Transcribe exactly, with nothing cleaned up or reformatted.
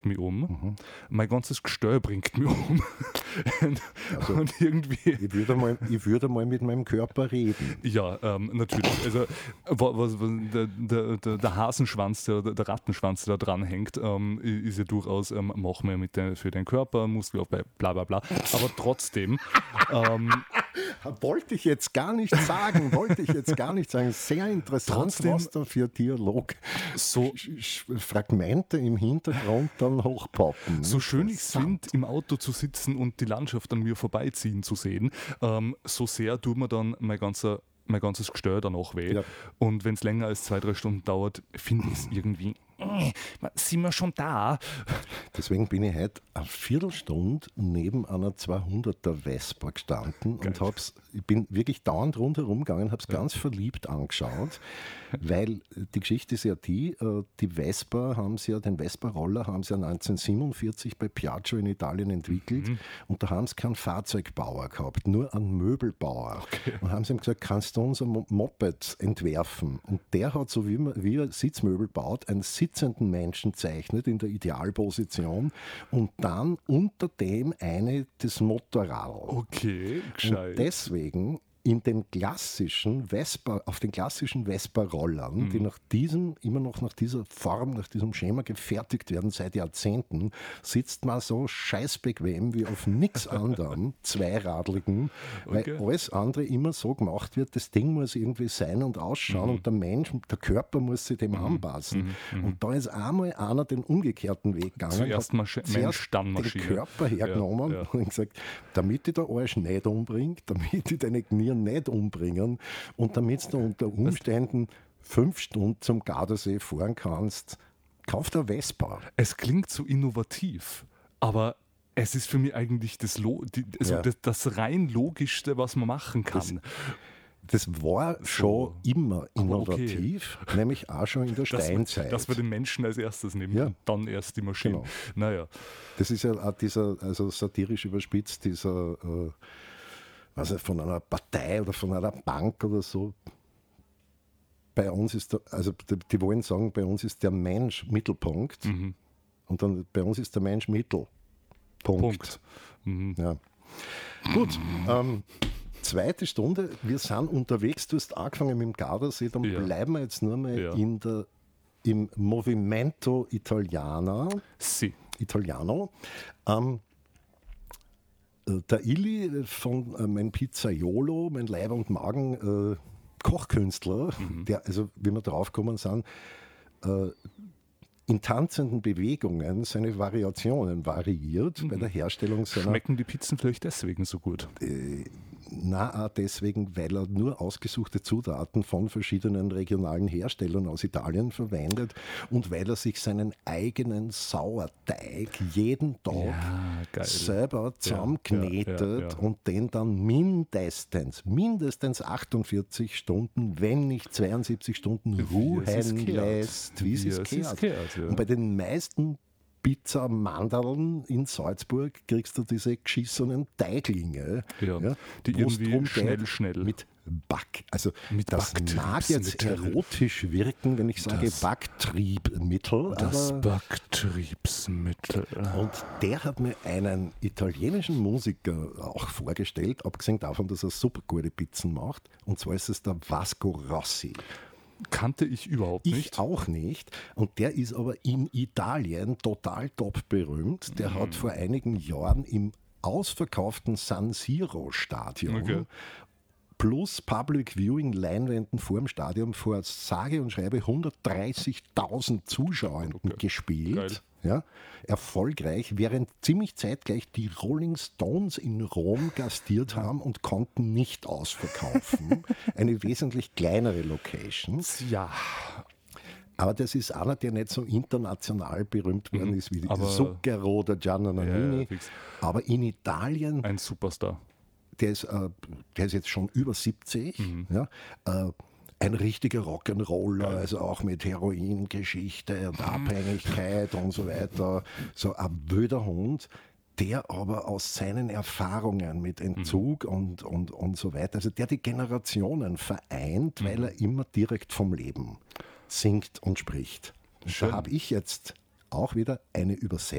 mich um, Mhm. mein ganzes Gestell bringt mich um. und, Also, und irgendwie... Ich würde mal, ich würde mal mit meinem Körper reden. Ja, ähm, natürlich. Also wa- was, was, der, der, der, der Hasenschwanz, der, der Rattenschwanz, der da dran hängt, ähm, ist ja durchaus, ähm, machen wir mit den, für den Körper, Muskelaufbau, bla bla bla. Aber trotzdem, ähm, Wollte ich jetzt gar nicht sagen, wollte ich jetzt gar nicht sagen. Sehr interessant, Trotzdem- was da für Dialog, so, Sch- Sch- Fragmente im Hintergrund dann hochpoppen. so schön ich es Interessant. finde, im Auto zu sitzen und die Landschaft an mir vorbeiziehen zu sehen, ähm, so sehr tut mir dann mein ganzer mein ganzes Gestell danach weh. Ja. Und wenn es länger als zwei, drei Stunden dauert, finde ich es irgendwie, äh, sind wir schon da? Deswegen bin ich heute eine Viertelstunde neben einer zweihunderter Vespa gestanden und hab's, ich bin wirklich dauernd rundherum gegangen, habe es ganz verliebt angeschaut, weil die Geschichte ist ja die, äh, die Vespa haben sie ja, den Vespa-Roller haben sie ja neunzehnhundertsiebenundvierzig bei Piaggio in Italien entwickelt und da haben sie keinen Fahrzeugbauer gehabt, nur einen Möbelbauer. Und haben sie ihm gesagt, kannst du unser Mo- Moped entwerfen? Und der hat, so wie man wie er Sitzmöbel baut, einen sitzenden Menschen zeichnet in der Idealposition und dann unter dem eine das Motorrad. Okay, Und gescheit. deswegen in den klassischen Vespa, auf den klassischen Vespa-Rollern, die nach diesem, immer noch nach dieser Form, nach diesem Schema gefertigt werden seit Jahrzehnten, sitzt man so scheißbequem wie auf nichts anderem, zweiradligen, Okay. weil alles andere immer so gemacht wird, das Ding muss irgendwie sein und ausschauen und der Mensch, der Körper muss sich dem anpassen. Und da ist einmal einer den umgekehrten Weg gegangen, Zuerst hat Maschi- zuerst Mensch, dann Maschine. den Körper hergenommen Ja, ja. und gesagt, damit ich den Arsch nicht umbringt, damit ich deine Knie nicht umbringen und damit du unter Umständen fünf Stunden zum Gardasee fahren kannst, kauf dir Vespa. Es klingt so innovativ, aber es ist für mich eigentlich das, Lo die, also Ja. das, das rein Logischste, was man machen kann. Das war schon immer innovativ, nämlich auch schon in der Dass, Steinzeit. dass wir den Menschen als erstes nehmen Ja. und dann erst die Maschine. Genau. Naja, Das ist ja auch dieser, also satirisch überspitzt, dieser, äh, also von einer Partei oder von einer Bank oder so. Bei uns ist der, also die, die wollen sagen, bei uns ist der Mensch Mittelpunkt und dann bei uns ist der Mensch Mittel. Punkt. Punkt. Ja. Gut, ähm, zweite Stunde, wir sind unterwegs, du hast angefangen mit dem Gardasee, dann Ja. bleiben wir jetzt nur mal Ja. in der, im Movimento Italiana, Sie. Italiano. Ähm, äh, der Illy von äh, mein Pizzaiolo, mein Leib- und Magen äh, Kochkünstler, der, also wie wir draufgekommen sind, äh, in tanzenden Bewegungen seine Variationen variiert bei der Herstellung seiner Schmecken die Pizzen vielleicht deswegen so gut? Na, auch deswegen, weil er nur ausgesuchte Zutaten von verschiedenen regionalen Herstellern aus Italien verwendet und weil er sich seinen eigenen Sauerteig jeden Tag Ja, geil. selber zusammenknetet ja, ja, ja. und den dann mindestens, mindestens achtundvierzig Stunden, wenn nicht zweiundsiebzig Stunden ruhen es ist kehrt. lässt, wie es Wie ist es ist kehrt. kehrt, ja. Und bei den meisten Pizza-Mandeln in Salzburg kriegst du diese geschissenen Teiglinge, Ja, die wo's irgendwie drum schnell, geht, schnell. mit Back. Also Mit das mag jetzt Backtriebsmittel. erotisch wirken, wenn ich sage Das- Backtriebmittel. Das aber Backtriebsmittel. und der hat mir einen italienischen Musiker auch vorgestellt, abgesehen davon, dass er super gute Pizzen macht. Und zwar ist es der Vasco Rossi. Kannte ich überhaupt Ich nicht. auch nicht. Und der ist aber in Italien total top berühmt. Der Mhm. hat vor einigen Jahren im ausverkauften San Siro Stadion Okay. plus Public Viewing Leinwänden vor dem Stadion vor sage und schreibe hundertdreißigtausend Zuschauern gespielt. Geil. Ja, erfolgreich, während ziemlich zeitgleich die Rolling Stones in Rom gastiert haben und konnten nicht ausverkaufen. Eine wesentlich kleinere Location. Ja, Aber das ist einer, der nicht so international berühmt worden ist wie aber- Zucchero oder Gianna Nannini. Ja, fix. Aber in Italien, ein Superstar. der ist, äh, der ist jetzt schon über siebzig, Mhm. ja, äh, ein richtiger Rock'n'Roller, also auch mit Heroingeschichte und Abhängigkeit und so weiter. So ein wilder Hund, der aber aus seinen Erfahrungen mit Entzug und, und, und so weiter, also der die Generationen vereint, weil er immer direkt vom Leben singt und spricht. Und Schön. da habe ich jetzt auch wieder eine Übersetzung